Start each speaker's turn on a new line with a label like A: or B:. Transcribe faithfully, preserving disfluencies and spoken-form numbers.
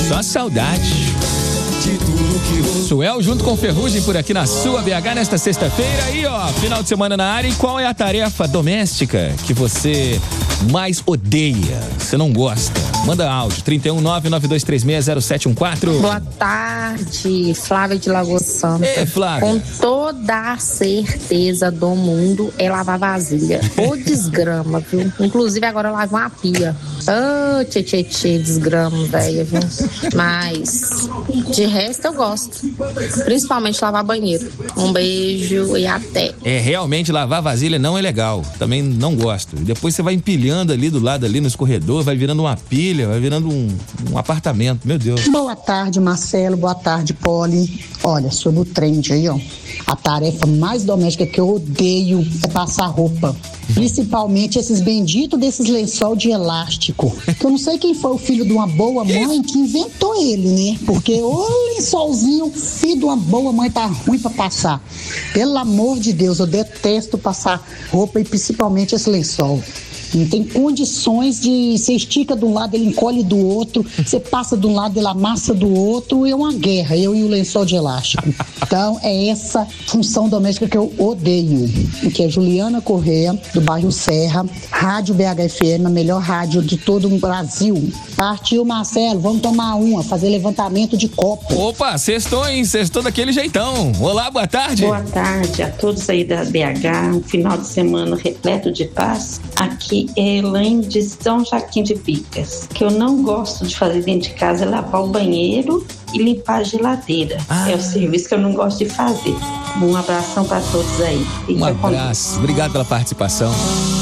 A: Só saudade. Suel junto com Ferrugem por aqui na sua B H nesta sexta-feira. Aí, ó, final de semana na área. E qual é a tarefa doméstica que você mais odeia? Você não gosta? Manda áudio, trinta e um, nove nove dois três seis, zero sete um quatro.
B: Boa tarde, Flávia de Lagoa Santa.
A: Ei, Flávia.
B: Com toda a certeza do mundo é lavar vasilha. Ô desgrama, viu? Inclusive agora eu lavo uma pia. Ô, oh, tchê, tchê, tchê, desgrama, velho, viu? Mas de resto eu gosto. Principalmente lavar banheiro. Um beijo e até.
A: É, realmente lavar vasilha não é legal. Também não gosto. Depois você vai empilhando ali do lado, ali no escorredor, vai virando uma pilha, vai virando um, um apartamento. Meu Deus.
C: Boa tarde, Marcelo. Boa tarde, Poli. Olha, sobre o trend aí, ó. A tarefa mais doméstica que eu odeio é passar roupa. Principalmente esses benditos desses lençol de elástico. Que eu não sei quem foi o filho de uma boa mãe que inventou ele, né? Porque o lençolzinho, filho de uma boa mãe, tá ruim pra passar. Pelo amor de Deus, eu detesto passar roupa e principalmente esse lençol. Não tem condições de... Você estica de um lado, ele encolhe do outro. Você passa de um lado, ele amassa do outro. É uma guerra, eu e o lençol de elástico. Então, é essa função doméstica que eu odeio. Que é Juliana Correia, do bairro Serra. Rádio B H F M, a melhor rádio de todo o Brasil. Partiu, Marcelo. Vamos tomar uma, fazer levantamento de copo.
A: Opa, sextou, hein? Sextou daquele jeitão. Olá, boa tarde.
D: Boa tarde a todos aí da B H. Um final de semana repleto de paz. Aqui é Elaine de São Joaquim de Picas. O que eu não gosto de fazer dentro de casa é lavar o banheiro e limpar a geladeira. Ah. É o serviço que eu não gosto de fazer. Um abração para todos aí.
A: Um abraço. Obrigado pela participação.